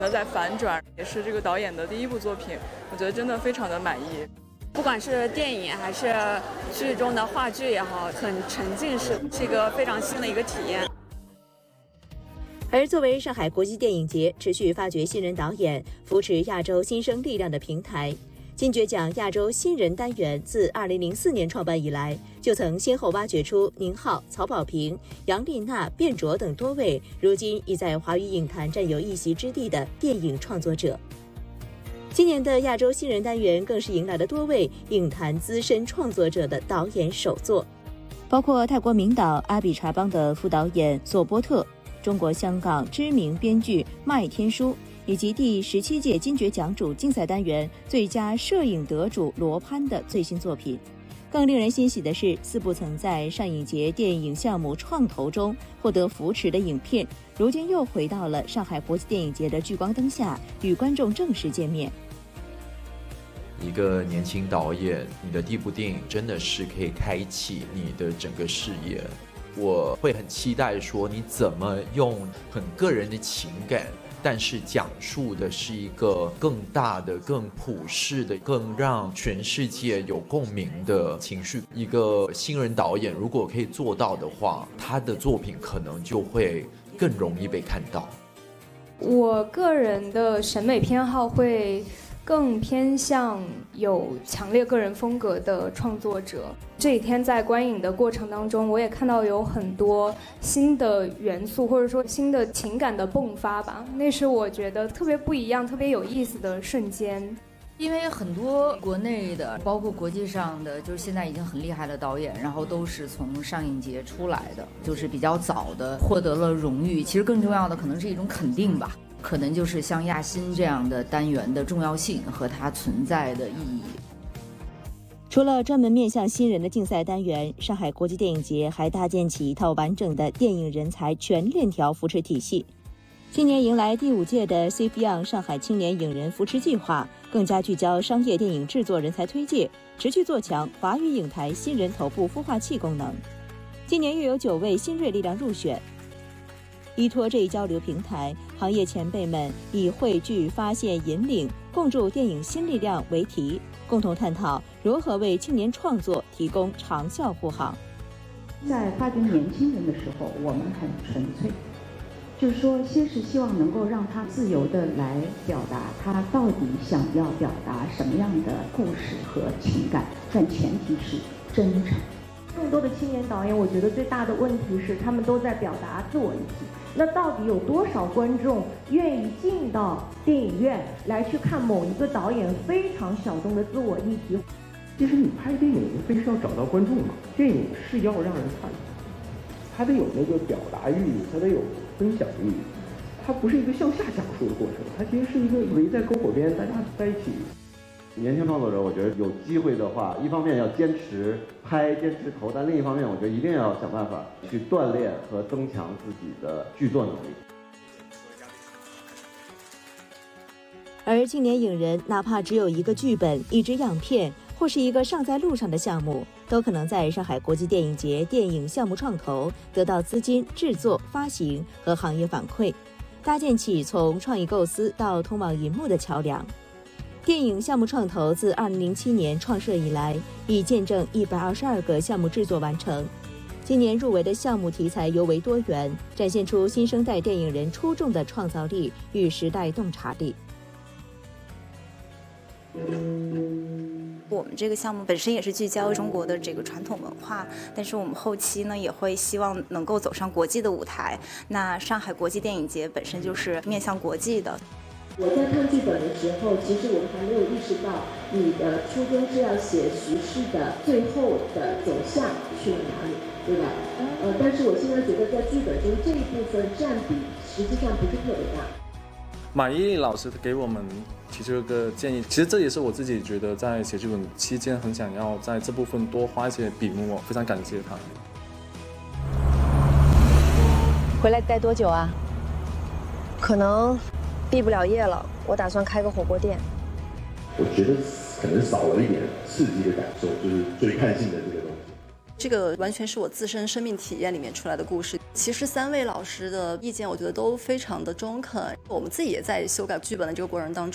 在反转，也是这个导演的第一部作品，我觉得真的非常的满意。 不管是电影还是剧中的话剧也好，很沉浸式，是一个非常新的一个体验。 而作为上海国际电影节持续发掘新人导演、扶持亚洲新生力量的平台，金爵奖亚洲新人单元自2004年创办以来，就曾先后挖掘出宁浩、曹保平、杨丽娜、卞卓等多位如今已在华语影坛占有一席之地的电影创作者。今年的亚洲新人单元更是迎来了多位影坛资深创作者的导演首作，包括泰国名导阿比查邦的副导演索波特，中国香港知名编剧麦天书，以及第17届金爵奖主竞赛单元最佳摄影得主罗潘的最新作品。更令人欣喜的是，4部曾在上影节电影项目创投中获得扶持的影片，如今又回到了上海国际电影节的聚光灯下，与观众正式见面。 一个年轻导演，你的第一部电影真的是可以开启你的整个事业。我会很期待说你怎么用很个人的情感，但是讲述的是一个更大的、更普世的、更让全世界有共鸣的情绪。一个新人导演如果可以做到的话，他的作品可能就会更容易被看到。 我个人的审美偏好会更偏向有强烈个人风格的创作者。这几天在观影的过程当中，我也看到有很多新的元素，或者说新的情感的迸发吧，那是我觉得特别不一样、特别有意思的瞬间。 因为很多国内的，包括国际上的，就是现在已经很厉害的导演，然后都是从上影节出来的，就是比较早的获得了荣誉。其实更重要的可能是一种肯定吧，可能就是像亚新这样的单元的重要性和它存在的意义。 除了专门面向新人的竞赛单元，上海国际电影节还搭建起一套完整的电影人才全链条扶持体系。今年迎来第5届的 CFYOUNG 上海青年影人扶持计划，更加聚焦商业电影制作人才推介，持续做强华语影坛新人头部孵化器功能。今年又有9位新锐力量入选。依托这一交流平台，行业前辈们以汇聚、发现、引领、共筑电影新力量为题，共同探讨如何为青年创作提供长效护航。 在发掘年轻人的时候，我们很纯粹，就是说先是希望能够让他自由地来表达他到底想要表达什么样的故事和情感，但前提是真诚。 更多的青年导演，我觉得最大的问题是他们都在表达自我议题。那到底有多少观众愿意进到电影院来去看某一个导演非常小众的自我议题？ 其实你拍电影非是要找到观众嘛，电影是要让人看，它得有那个表达欲，它得有分享欲，它不是一个向下讲述的过程，它其实是一个围在篝火边大家在一起。 年轻创作者，我觉得有机会的话，一方面要坚持拍、坚持投，但另一方面，我觉得一定要想办法去锻炼和增强自己的剧作能力。 而青年影人哪怕只有一个剧本、一支样片，或是一个尚在路上的项目，都可能在上海国际电影节电影项目创投得到资金、制作、发行和行业反馈，搭建起从创意构思到通往银幕的桥梁。电影项目创投自2007年创设以来，已见证122个项目制作完成。今年入围的项目题材尤为多元，展现出新生代电影人出众的创造力与时代洞察力。 我们这个项目本身也是聚焦中国的这个传统文化，但是我们后期呢也会希望能够走上国际的舞台。那上海国际电影节本身就是面向国际的。 我在看剧本的时候，其实我还没有意识到你的初衷是要写叙事的最后的走向去了哪里，对吧？但是我现在觉得在剧本中这一部分占比实际上不是特别大。 马伊琍老师给我们提出一个建议，其实这也是我自己觉得在写剧本期间很想要在这部分多花一些笔墨，我非常感谢他。 回来待多久啊？可能毕不了业了，我打算开个火锅店。 我觉得可能少了一点刺激的感受，就是追看性的这个东西。 这个完全是我自身生命体验里面出来的故事。其实3位老师的意见我觉得都非常的中肯，我们自己也在修改剧本的这个过程当中